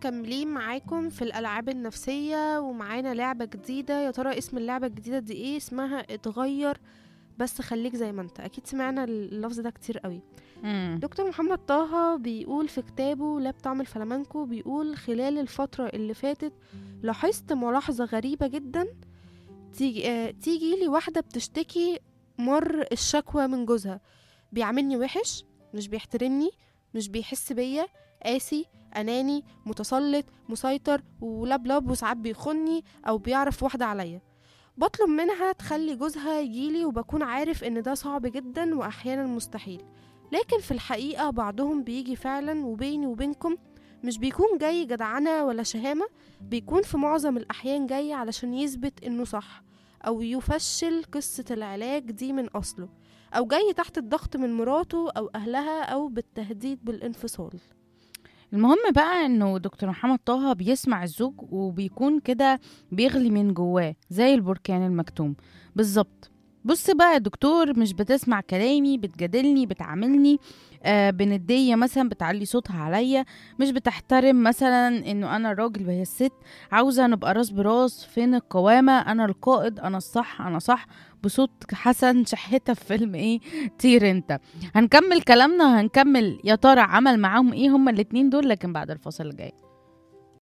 مكملين معاكم في الألعاب النفسية، ومعانا لعبة جديدة. يا ترى اسم اللعبة الجديدة دي ايه؟ اسمها اتغير بس خليك زي ما انت. اكيد سمعنا اللفظ ده كتير قوي. مم. دكتور محمد طه بيقول في كتابه لا بطعم الفلامنكو، بيقول خلال الفترة اللي فاتت لاحظت ملاحظة غريبة جدا. تيجي لي واحدة بتشتكي مر الشكوى من جوزها، بيعاملني وحش، مش بيحترمني، مش بيحس بيا، قاسي، أناني، متسلط، مسيطر، ولبلب، وساعات بيخني أو بيعرف واحدة عليا. بطلب منها تخلي جوزها يجيلي، وبكون عارف إن ده صعب جدا وأحيانا مستحيل، لكن في الحقيقة بعضهم بيجي فعلا. وبيني وبينكم مش بيكون جاي جدعنة ولا شهامة، بيكون في معظم الأحيان جاي علشان يثبت إنه صح، أو يفشل قصة العلاج دي من أصله، أو جاي تحت الضغط من مراته أو أهلها، أو بالتهديد بالانفصال. المهم بقى انه دكتور محمد طه بيسمع الزوج وبيكون كده بيغلي من جواه زي البركان المكتوم بالظبط. بص بقى يا دكتور، مش بتسمع كلامي، بتجادلني، بتعاملني بندية مثلا، بتعلي صوتها عليا، مش بتحترم مثلا انه انا الراجل وهي الست، عاوزة نبقى راس براس. فين القوامة؟ انا القائد، انا الصح، انا صح، بصوت حسن شحتة في فيلم ايه، طير انت. هنكمل كلامنا وهنكمل يا ترى عمل معاهم ايه هما الاتنين دول، لكن بعد الفاصل الجاي.